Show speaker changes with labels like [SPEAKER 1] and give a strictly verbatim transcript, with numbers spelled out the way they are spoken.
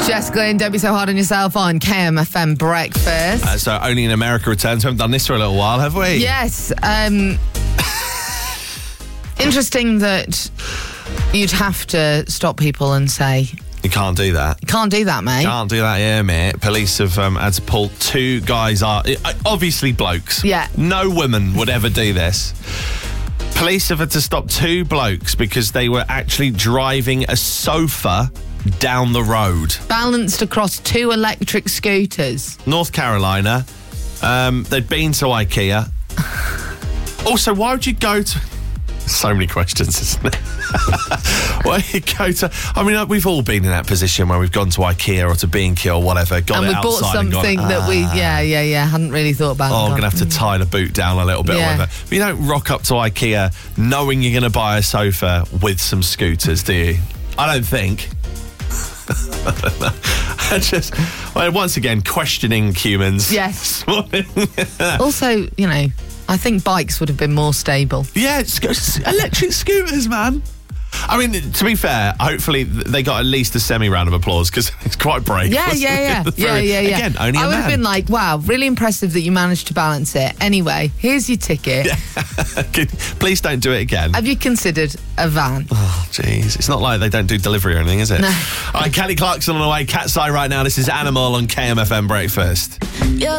[SPEAKER 1] Jessica and Don't Be So Hard on Yourself on K M F M Breakfast.
[SPEAKER 2] Uh, so only in America returns. We haven't done this for a little while, have we?
[SPEAKER 1] Yes. Um, interesting that you'd have to stop people and say,
[SPEAKER 2] You can't do that.
[SPEAKER 1] you can't do that, mate.
[SPEAKER 2] Can't do that here, mate. Police have um, had to pull two guys, are obviously blokes.
[SPEAKER 1] Yeah.
[SPEAKER 2] No woman would ever do this. Police have had to stop two blokes because they were actually driving a sofa down the road.
[SPEAKER 1] Balanced across two electric scooters.
[SPEAKER 2] North Carolina. Um, they'd been to IKEA. Also, why would you go to... So many questions, isn't it? Why you go to... I mean, we've all been in that position where we've gone to IKEA or to B and Q or whatever, got
[SPEAKER 1] And
[SPEAKER 2] it
[SPEAKER 1] we bought
[SPEAKER 2] outside and
[SPEAKER 1] something
[SPEAKER 2] gone,
[SPEAKER 1] that we,
[SPEAKER 2] "Ah,
[SPEAKER 1] yeah, yeah, yeah, hadn't really thought about.
[SPEAKER 2] Oh, I'm
[SPEAKER 1] and
[SPEAKER 2] going to
[SPEAKER 1] gone,
[SPEAKER 2] have to tie the boot down a little bit
[SPEAKER 1] Yeah.
[SPEAKER 2] or whatever." But you don't rock up to IKEA knowing you're going to buy a sofa with some scooters, do you? I don't think. I don't know. I just, well, once again, questioning humans.
[SPEAKER 1] Yes.
[SPEAKER 2] this morning.
[SPEAKER 1] Also, you know, I think bikes would have been more stable.
[SPEAKER 2] Yeah, it's, it's electric scooters, man. I mean, to be fair, hopefully they got at least a semi-round of applause because it's quite brave.
[SPEAKER 1] Yeah,
[SPEAKER 2] wasn't
[SPEAKER 1] yeah, yeah.
[SPEAKER 2] it?
[SPEAKER 1] yeah, yeah, yeah.
[SPEAKER 2] Again, only a
[SPEAKER 1] I would
[SPEAKER 2] man.
[SPEAKER 1] have been like, wow, really impressive that you managed to balance it. Anyway, here's your ticket.
[SPEAKER 2] Please don't do it again.
[SPEAKER 1] Have you considered a van?
[SPEAKER 2] Oh, jeez. It's not like they don't do delivery or anything, is it?
[SPEAKER 1] No.
[SPEAKER 2] All right, Kelly Clarkson on the way. Cat's Eye right now. This is Animal on K M F M Breakfast.